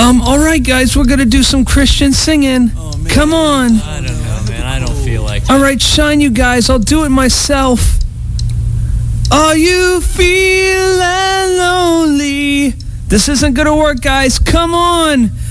All right, guys, we're going to do some Christian singing. Oh, man. Come on. I don't know, man. I don't feel like it. All right, shine, you guys. I'll do it myself. Are you feeling lonely? This isn't going to work, guys. Come on.